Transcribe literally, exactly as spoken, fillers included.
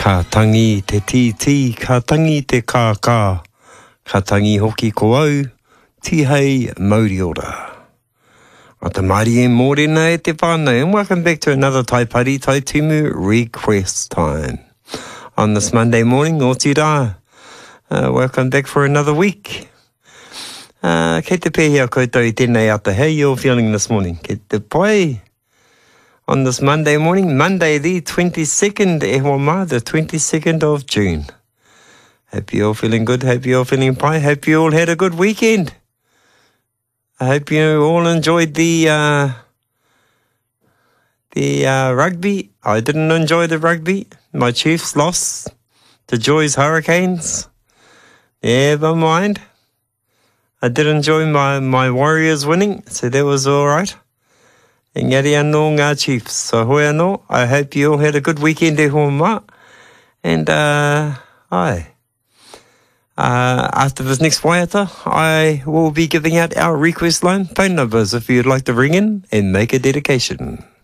Ka tangi te titi, ka tangi te kākā, ka tangi hoki ko au, tihei mauri ora. O te maari e mōrena e te whānau, and welcome back to another Tai Pari Tai Tumu request time. On this Monday morning, o te rā, uh, welcome back for another week. Uh, kei te pēhea koutou I tēnei ata, how you all feeling this morning? Kei te pai. On this Monday morning, Monday the twenty-second, e hoa mā, the twenty-second of June. Hope you all feeling good, hope you all feeling pai, hope you all had a good weekend. I hope you all enjoyed the uh, the uh, rugby. I didn't enjoy the rugby. My Chiefs lost to Joy's Hurricanes. Never mind. I did enjoy my, my Warriors winning, so that was all right. Engari anō ngā Chiefs. So hoi anō, I hope you all had a good weekend e hoa mā. And, uh, ai. Uh, after this next waiata, I will be giving out our request line phone numbers if you'd like to ring in and make a dedication.